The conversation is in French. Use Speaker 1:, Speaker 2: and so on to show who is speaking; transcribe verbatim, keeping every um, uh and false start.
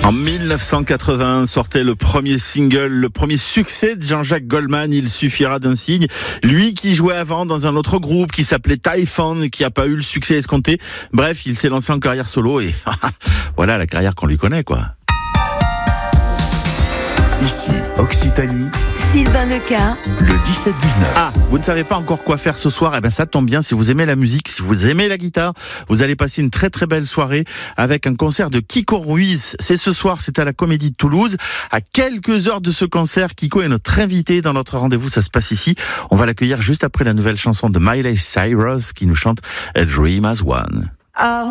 Speaker 1: En mille neuf cent quatre-vingt sortait le premier single, le premier succès de Jean-Jacques Goldman, Il suffira d'un signe. Lui qui jouait avant dans un autre groupe qui s'appelait Typhon, qui n'a pas eu le succès escompté. Bref, il s'est lancé en carrière solo et voilà la carrière qu'on lui connaît, quoi.
Speaker 2: Ici, Occitanie,
Speaker 3: Sylvain Leca,
Speaker 2: le dix-sept dix-neuf.
Speaker 1: Ah, vous ne savez pas encore quoi faire ce soir? Eh ben, ça tombe bien. Si vous aimez la musique, si vous aimez la guitare, vous allez passer une très très belle soirée avec un concert de Kiko Ruiz. C'est ce soir, c'est à la Comédie de Toulouse. À quelques heures de ce concert, Kiko est notre invité dans notre rendez-vous. Ça se passe ici. On va l'accueillir juste après la nouvelle chanson de Miley Cyrus qui nous chante A Dream As One.
Speaker 3: oh.